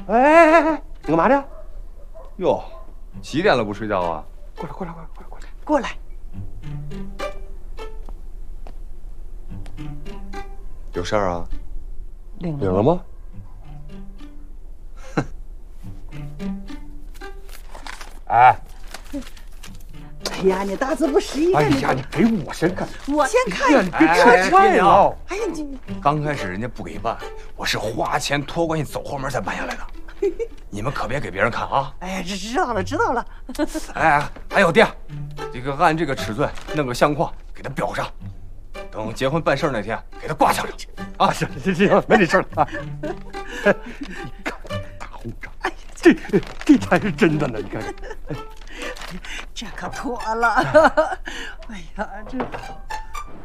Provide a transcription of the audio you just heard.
哎，你干嘛呢？ 哟，几点了不睡觉啊？ 过来。 有事儿啊？ 领了吗？哎， 哎呀，你大字不识一点。 哎呀，你给我先看， 我先看。 你别太快了。 哎呀，你刚开始人家不给办，我是花钱托关系走后门才办下来的。你们可别给别人看啊！ 哎呀，知道了。 哎，还有爹，这个按这个尺寸弄个相框给他裱上，等结婚办事那天给他挂墙上。啊， 行，没这事了啊。你看大红章，哎呀，这才是真的呢，你看。 这可妥了。哎呀，这。